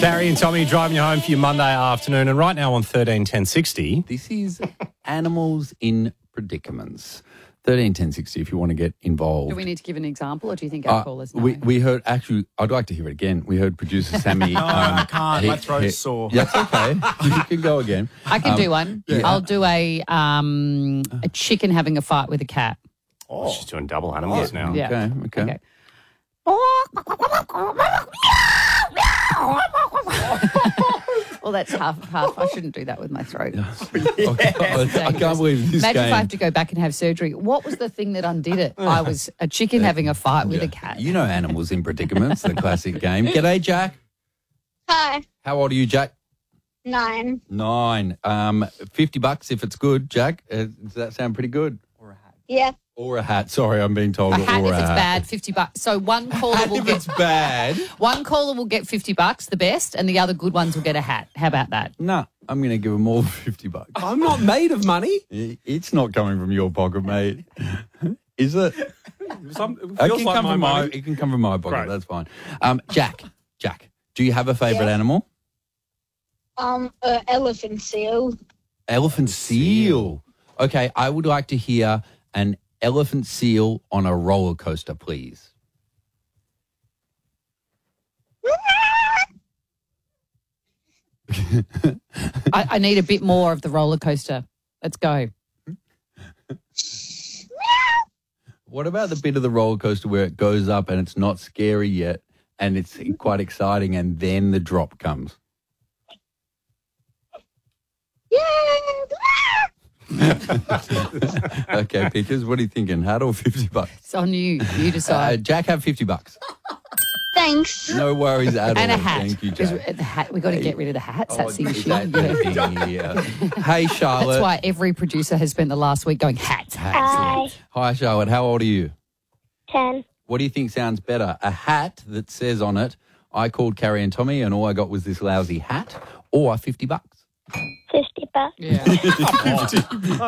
Carrie and Tommy driving you home for your Monday afternoon. And right now on 131060. This is Animals in Predicaments. 131060 if you want to get involved. Do we need to give an example, or do you think our callers know? We heard, actually, I'd like to hear it again. We heard producer Sammy. No, I can't. My throat's sore. That's okay. You can go again. I can do one. yeah. I'll do a chicken having a fight with a cat. Oh, she's doing double animals now. Yeah. Okay. Well, that's half. I shouldn't do that with my throat. I can't believe this Imagine game. if I have to go back and have surgery. What was the thing that undid it? I was a chicken having a fight with a cat. You know Animals in Predicaments, the classic game. G'day, Jack. Hi. How old are you, Jack? 9. 9. $50 if it's good, Jack. Does that sound pretty good? Yeah. Or a hat. Sorry, I'm being told. A hat or if a it's hat. bad, $50. So one caller will If get it's bad. one caller will get $50, the best, and the other good ones will get a hat. How about that? No, I'm going to give them all $50. I'm not made of money. It's not coming from your pocket, mate. Is it? It It feels can like come my from money. it can come from my pocket. Great. That's fine. Jack, do you have a favourite animal? Elephant seal. Elephant seal. Okay, I would like to hear an elephant seal on a roller coaster, please. I need a bit more of the roller coaster. Let's go. What about the bit of the roller coaster where it goes up and it's not scary yet and it's quite exciting and then the drop comes? Okay, Peaches, what are you thinking? Hat or $50? It's on you. You decide. Jack, have $50. Thanks. No worries at And all. a hat. Thank you, Because Jack. the hat, we've got to get rid of the hats. That's the issue. Hey, Charlotte. That's why every producer has spent the last week going hats. Hi. Hi, Charlotte. How old are you? 10. What do you think sounds better? A hat that says on it, I called Carrie and Tommy and all I got was this lousy hat, or $50? $50. Yeah.